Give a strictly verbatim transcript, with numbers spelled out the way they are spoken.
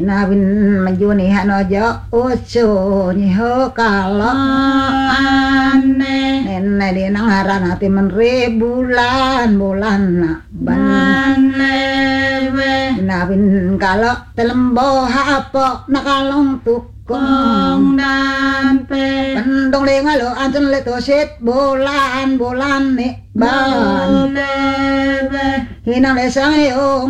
Inawin majuni hanojo ucu nyiho kalau aneh nene di nangaran hati menri bulan bulan ban lewe inawin kalau telembo hapo nakalong tukong kong dan pe pendong lingalo ancen letosit bulan bulan nih ban lewe hinang lesang yo